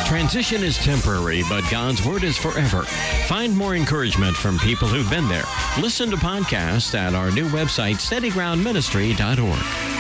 Transition is temporary, but God's Word is forever. Find more encouragement from people who've been there. Listen to podcasts at our new website, steadygroundministry.org.